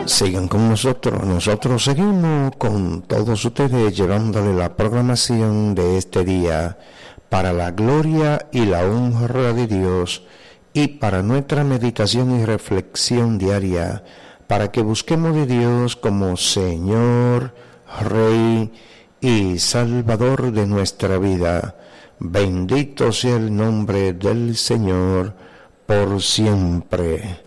Sigan con nosotros seguimos con todos ustedes llevándole la programación de este día para la gloria y la honra de Dios y para nuestra meditación y reflexión diaria, para que busquemos de Dios como Señor, Rey y Salvador de nuestra vida. Bendito sea el nombre del Señor por siempre.